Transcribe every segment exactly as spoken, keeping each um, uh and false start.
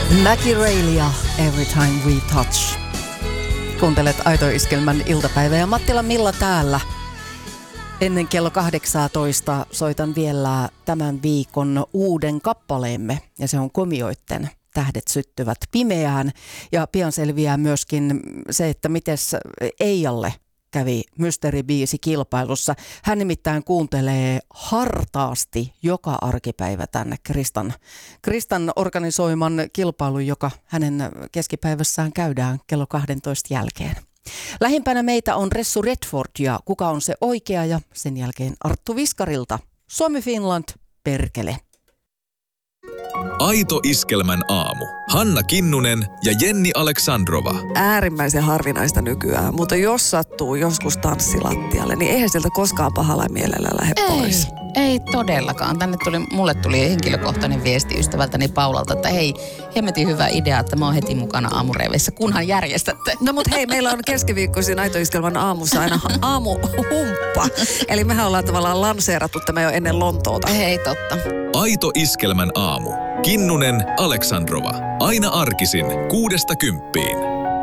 Maggie Railia, Every Time We Touch. Kuuntelet Aito Iskelmän iltapäivää ja Mattila Milla täällä. Ennen kello kahdeksantoista soitan vielä tämän viikon uuden kappaleemme ja se on Komioitten Tähdet syttyvät pimeään. Ja pian selviää myöskin se, että miten Eijalle kävi mysteeribiisi kilpailussa. Hän nimittäin kuuntelee hartaasti joka arkipäivä tänne Kristan, Kristan organisoiman kilpailun, joka hänen keskipäivässään käydään kello kaksitoista jälkeen. Lähimpänä meitä on Ressu Redford ja Kuka on se oikea ja sen jälkeen Arttu Viskarilta. Suomi Finland, perkele. Aito Iskelmän aamu. Hanna Kinnunen ja Jenni Aleksandrova. Äärimmäisen harvinaista nykyään, mutta jos sattuu joskus tanssilattialle, niin eihän sieltä koskaan pahalla mielellä lähde ei, pois. Ei todellakaan. Tänne tuli, mulle tuli henkilökohtainen viesti ystävältäni Paulalta, että hei, hemmetin hyvä idea, että mä oon heti mukana aamureiveissä, kunhan järjestätte. No mut hei, meillä on keskiviikkoisin Aito Iskelmän aamussa aina aamuhumppa. Eli mehän ollaan tavallaan lanseerattu tämä jo ennen Lontoota. Hei, totta. Aito Iskelmän aamu. Kinnunen, Aleksandrova. Aina arkisin kuudesta kymppiin.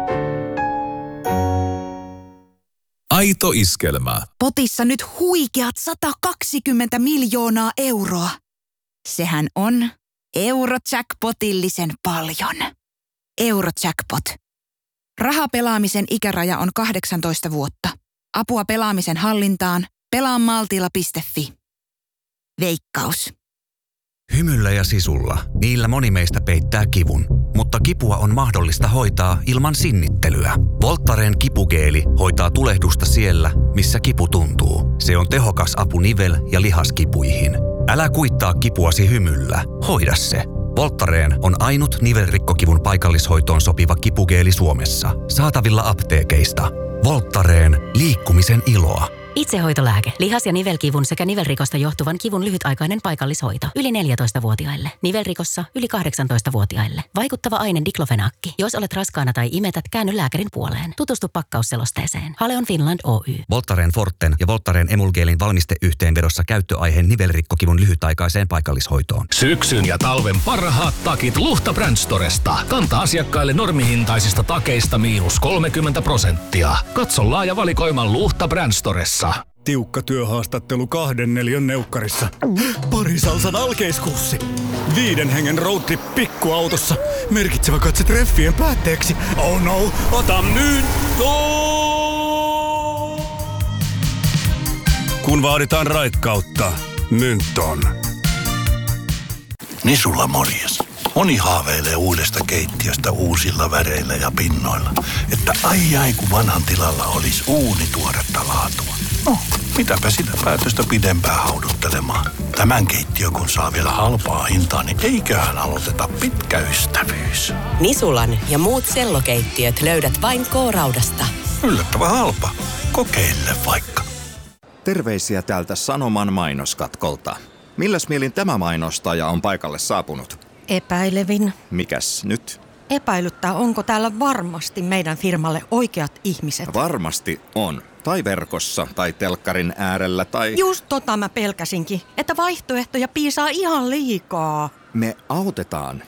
Aito Iskelmä. Potissa nyt huikeat sata kaksikymmentä miljoonaa euroa. Sehän on Eurojackpotillisen paljon. Eurojackpot. Rahapelaamisen ikäraja on kahdeksantoista vuotta. Apua pelaamisen hallintaan. pelaa maltilla piste fi. Veikkaus. Hymyllä ja sisulla. Niillä moni meistä peittää kivun. Mutta kipua on mahdollista hoitaa ilman sinnittelyä. Voltaren kipugeeli hoitaa tulehdusta siellä, missä kipu tuntuu. Se on tehokas apu nivel- ja lihaskipuihin. Älä kuittaa kipuasi hymyllä. Hoida se. Voltaren on ainut nivelrikkokivun paikallishoitoon sopiva kipugeeli Suomessa. Saatavilla apteekeista. Voltaren. Liikkumisen iloa. Itsehoitolääke. Lihas- ja nivelkivun sekä nivelrikosta johtuvan kivun lyhytaikainen paikallishoito. Yli neljätoistavuotiaille. Nivelrikossa yli kahdeksantoistavuotiaille. Vaikuttava aine diklofenaakki. Jos olet raskaana tai imetät, käänny lääkärin puoleen. Tutustu pakkausselosteeseen. Haleon Finland Oy. Voltaren Forten ja Voltaren Emulgeelin valmisteyhteenvedossa käyttöaiheen nivelrikkokivun lyhytaikaiseen paikallishoitoon. Syksyn ja talven parhaat takit Luhta Brand Storesta. Kanta asiakkaille normihintaisista takeista miinus kolmekymmentä prosenttia. Katso laaja valikoima Luhta Brand Storessa. Tiukka työhaastattelu kahden neliön neukkarissa. Parisalsan alkeiskurssi. Viiden hengen roadtrip pikkuautossa. Merkitsevä katse treffien päätteeksi. Oh no, ota myynto! Kun vaaditaan raikkautta, Mynton. Nisulla morjes. Moni haaveilee uudesta keittiöstä uusilla väreillä ja pinnoilla. Että ai ai kun vanhan tilalla olisi uuni tuoretta laatua. No, mitäpä sitä päätöstä pidempään hauduttelemaan. Tämän keittiö kun saa vielä halpaa hintaa, niin eiköhän aloiteta pitkä ystävyys. Nisulan ja muut sellokeittiöt löydät vain K-Raudasta. Yllättävän halpa. Kokeille vaikka. Terveisiä täältä Sanoman mainoskatkolta. Milläs mielin tämä mainostaja on paikalle saapunut? Epäilevin. Mikäs nyt? Epäilyttää, onko täällä varmasti meidän firmalle oikeat ihmiset. Varmasti on. Tai verkossa, tai telkkarin äärellä, tai... Just tota mä pelkäsinkin, että vaihtoehtoja piisaa ihan liikaa. Me autetaan